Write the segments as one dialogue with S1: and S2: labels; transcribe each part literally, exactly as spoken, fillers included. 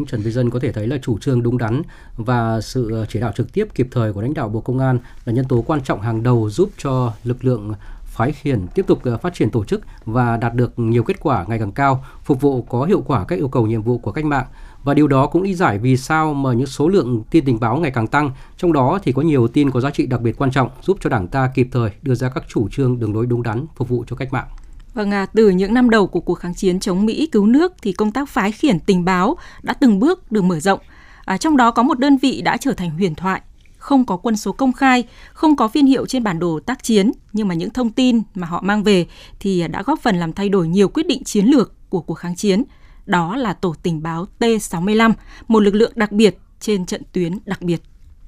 S1: ông Trần Vi Dân có thể thấy là chủ trương đúng đắn và sự chỉ đạo trực tiếp kịp thời của lãnh đạo Bộ Công an là nhân tố quan trọng hàng đầu giúp cho lực lượng phái khiển tiếp tục phát triển tổ chức và đạt được nhiều kết quả ngày càng cao, phục vụ có hiệu quả các yêu cầu nhiệm vụ của cách mạng. Và điều đó cũng lý giải vì sao mà những số lượng tin tình báo ngày càng tăng, trong đó thì có nhiều tin có giá trị đặc biệt quan trọng giúp cho Đảng ta kịp thời đưa ra các chủ trương đường lối đúng đắn phục vụ cho cách mạng.
S2: Vâng, à, từ những năm đầu của cuộc kháng chiến chống Mỹ cứu nước thì công tác phái khiển tình báo đã từng bước được mở rộng. À, trong đó có một đơn vị đã trở thành huyền thoại, không có quân số công khai, không có phiên hiệu trên bản đồ tác chiến, nhưng mà những thông tin mà họ mang về thì đã góp phần làm thay đổi nhiều quyết định chiến lược của cuộc kháng chiến. Đó là Tổ tình báo T sáu mươi lăm, một lực lượng đặc biệt trên trận tuyến đặc biệt.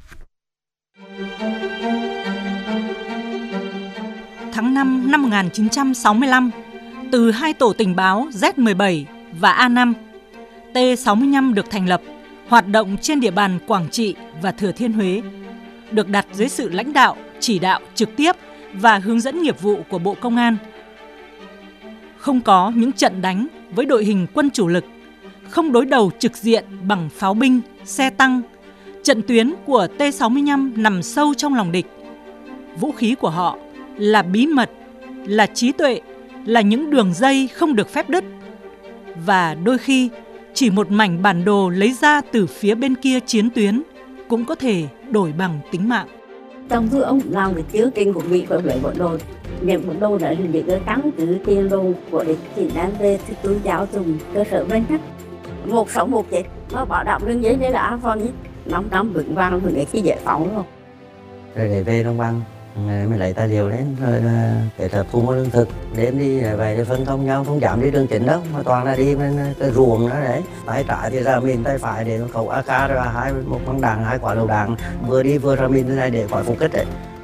S3: Tháng năm năm một nghìn chín trăm sáu mươi lăm, từ hai tổ tình báo Z mười bảy và A năm, T sáu mươi lăm được thành lập, hoạt động trên địa bàn Quảng Trị và Thừa Thiên Huế, được đặt dưới sự lãnh đạo, chỉ đạo trực tiếp và hướng dẫn nghiệp vụ của Bộ Công an. Không có những trận đánh với đội hình quân chủ lực, không đối đầu trực diện bằng pháo binh, xe tăng. Trận tuyến của T sáu mươi lăm nằm sâu trong lòng địch. Vũ khí của họ là bí mật, là trí tuệ, là những đường dây không được phép đứt. Và đôi khi, chỉ một mảnh bản đồ lấy ra từ phía bên kia chiến tuyến cũng có thể đổi bằng tính mạng.
S4: Trong thứ ông làm được chứa kinh của Mỹ và lấy bộ đồ. Những bộ đồ đó là những cái căn cứ tiền đồ của địch chỉ đang về thì tôi giáo dùng cơ sở bên nhất. Một sống một chết, nó bảo đảm đường giấy đây là an toàn nhất. Năm năm vững vàng vững cái giải phóng rồi.
S5: Rồi để về đồng bằng, mình lấy tài liệu đến rồi để tập thu mua lương thực, đến đi về phân công nhau, không dám đi đường chính đâu, mà toàn là đi bên cái ruộng đó đấy. Tay trái thì ra mình, tay phải để khẩu a ca rồi hai một băng đạn, hai quả lựu đạn, vừa đi vừa ra mình thế này để khỏi phục kích đấy.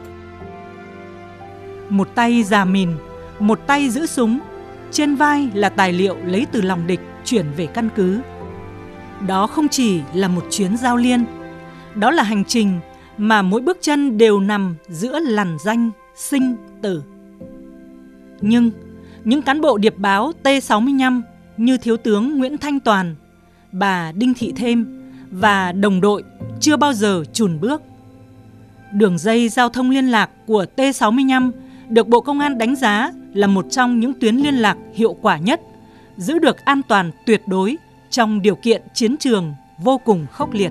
S3: Một tay già mìn, một tay giữ súng, trên vai là tài liệu lấy từ lòng địch chuyển về căn cứ. Đó không chỉ là một chuyến giao liên, đó là hành trình mà mỗi bước chân đều nằm giữa lằn ranh sinh tử. Nhưng những cán bộ điệp báo T sáu mươi lăm như Thiếu tướng Nguyễn Thanh Toàn, bà Đinh Thị Thêm và đồng đội chưa bao giờ chùn bước. Đường dây giao thông liên lạc của T sáu mươi lăm được Bộ Công an đánh giá là một trong những tuyến liên lạc hiệu quả nhất, giữ được an toàn tuyệt đối trong điều kiện chiến trường vô cùng khốc liệt.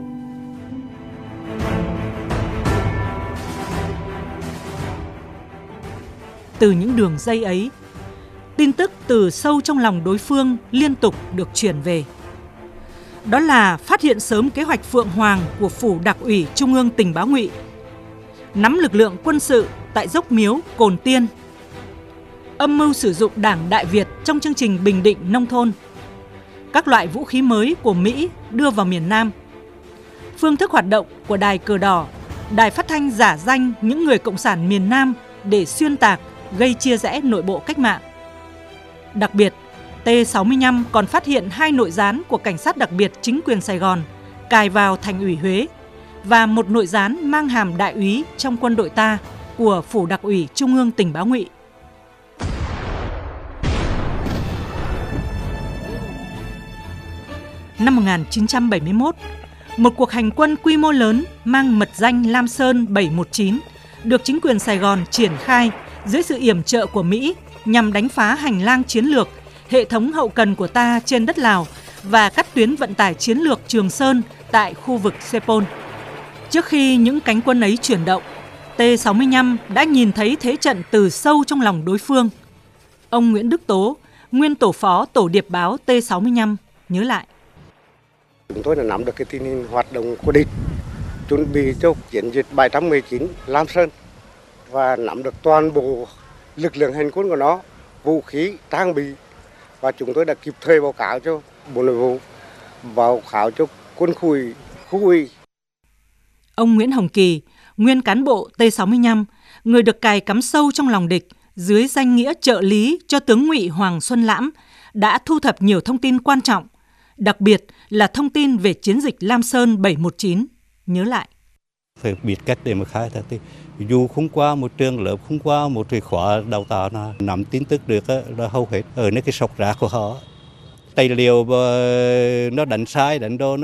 S3: Từ những đường dây ấy, tin tức từ sâu trong lòng đối phương liên tục được truyền về. Đó là phát hiện sớm kế hoạch Phượng Hoàng của Phủ Đặc ủy Trung ương Tình báo Ngụy, nắm lực lượng quân sự tại Dốc Miếu, Cồn Tiên, âm mưu sử dụng Đảng Đại Việt trong chương trình bình định nông thôn, các loại vũ khí mới của Mỹ đưa vào miền Nam, phương thức hoạt động của Đài Cờ Đỏ, đài phát thanh giả danh những người cộng sản miền Nam để xuyên tạc, gây chia rẽ nội bộ cách mạng. Đặc biệt, T sáu mươi lăm còn phát hiện hai nội gián của cảnh sát đặc biệt chính quyền Sài Gòn cài vào Thành ủy Huế và một nội gián mang hàm đại úy trong quân đội ta của Phủ Đặc ủy Trung ương Tình báo Ngụy. Năm một nghìn chín trăm bảy mươi mốt, một cuộc hành quân quy mô lớn mang mật danh Lam Sơn bảy một chín được chính quyền Sài Gòn triển khai dưới sự yểm trợ của Mỹ nhằm đánh phá hành lang chiến lược, hệ thống hậu cần của ta trên đất Lào và cắt tuyến vận tải chiến lược Trường Sơn tại khu vực Sepol. Trước khi những cánh quân ấy chuyển động, T sáu mươi lăm đã nhìn thấy thế trận từ sâu trong lòng đối phương. Ông Nguyễn Đức Tố, nguyên tổ phó tổ điệp báo T sáu mươi lăm, nhớ lại.
S6: Chúng tôi đã nắm được cái tình hình hoạt động của địch, chuẩn bị cho chiến dịch bảy một chín Lam Sơn và nắm được toàn bộ lực lượng hành quân của nó, vũ khí, trang bị, và chúng tôi đã kịp thời báo cáo cho Bộ Nội vụ, báo cáo cho quân khu ủy, khu ủy.
S3: Ông Nguyễn Hồng Kỳ, nguyên cán bộ T sáu mươi lăm, người được cài cắm sâu trong lòng địch dưới danh nghĩa trợ lý cho tướng Ngụy Hoàng Xuân Lãm, đã thu thập nhiều thông tin quan trọng, đặc biệt là thông tin về chiến dịch Lam Sơn bảy một chín, nhớ lại.
S7: Phải biết cách để mà khai thác thì dù không qua một trường lớp, không qua một cái khóa đào tạo nào, nắm tin tức được là hầu hết ở nơi cái sọc rác của họ. Tài liệu nó đánh sai, đánh đô